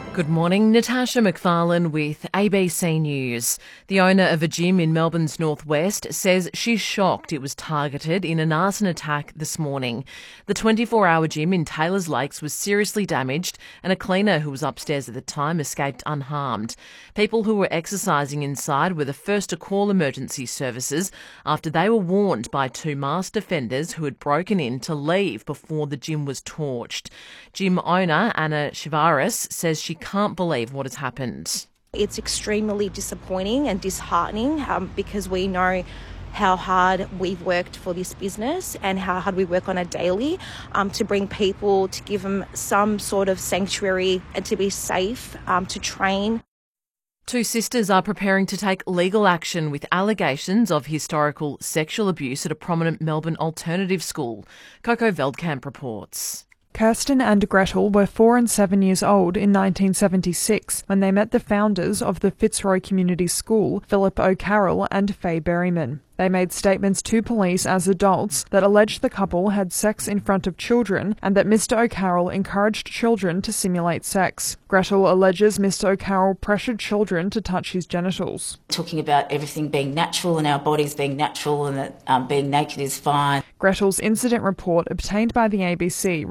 Good morning, Natasha McFarlane with ABC News. The owner of a gym in Melbourne's northwest says she's shocked it was targeted in an arson attack this morning. The 24-hour gym in Taylors Lakes was seriously damaged and a cleaner who was upstairs at the time escaped unharmed. People who were exercising inside were the first to call emergency services after they were warned by two masked offenders who had broken in to leave before the gym was torched. Gym owner Anna Shivaris says she can't believe what has happened. It's extremely disappointing and disheartening because we know how hard we've worked for this business and how hard we work on a daily to bring people, to give them some sort of sanctuary and to be safe, to train. Two sisters are preparing to take legal action with allegations of historical sexual abuse at a prominent Melbourne alternative school. Coco Veldkamp reports. Kirsten and Gretel were 4 and 7 years old in 1976 when they met the founders of the Fitzroy Community School, Philip O'Carroll and Faye Berryman. They made statements to police as adults that alleged the couple had sex in front of children and that Mr. O'Carroll encouraged children to simulate sex. Gretel alleges Mr. O'Carroll pressured children to touch his genitals. Talking about everything being natural and our bodies being natural and that being naked is fine. Gretel's incident report, obtained by the ABC,